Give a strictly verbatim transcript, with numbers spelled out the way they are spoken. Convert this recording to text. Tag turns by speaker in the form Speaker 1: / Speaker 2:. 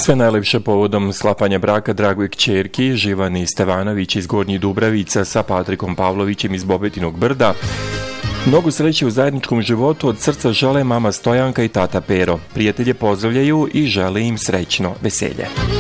Speaker 1: Sve najlepše povodom sklapanja braka dragoj kćerki Živani Stevanović iz Gornjih Dubravica sa Patrikom Pavlovićem iz Bobetinog Brda. Mnogo sreće u zajedničkom životu od srca žele mama Stojanka i tata Pero. Prijatelje pozdravljaju i žele im srećno veselje.